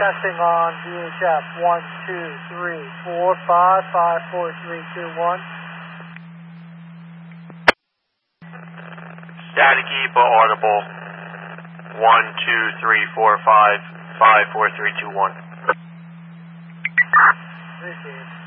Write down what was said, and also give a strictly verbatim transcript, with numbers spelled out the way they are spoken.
Testing on V H F, one, two, three, four, five, five, four, three, two, one. Static-y but audible, one, two, three, four, five, five, four, three, two, one. Received.